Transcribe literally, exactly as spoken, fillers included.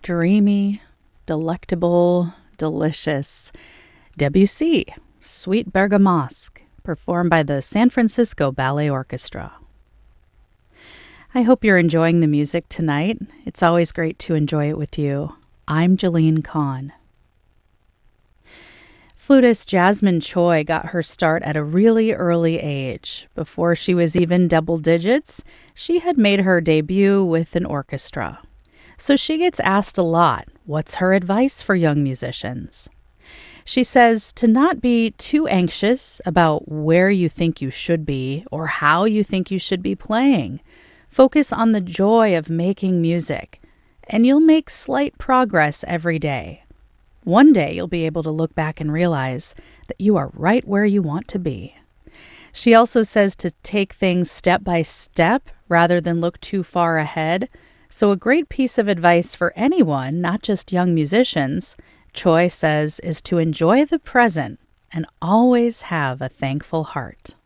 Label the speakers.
Speaker 1: dreamy, delectable, delicious. Debussy, Sweet Bergamasque, performed by the San Francisco Ballet Orchestra. I hope you're enjoying the music tonight. It's always great to enjoy it with you. I'm Jolene Kahn. Flutist Jasmine Choi got her start at a really early age. Before she was even double digits, she had made her debut with an orchestra. So she gets asked a lot, what's her advice for young musicians? She says to not be too anxious about where you think you should be or how you think you should be playing. Focus on the joy of making music, and you'll make slight progress every day. One day you'll be able to look back and realize that you are right where you want to be. She also says to take things step by step rather than look too far ahead. So a great piece of advice for anyone, not just young musicians, Choi says, is to enjoy the present and always have a thankful heart.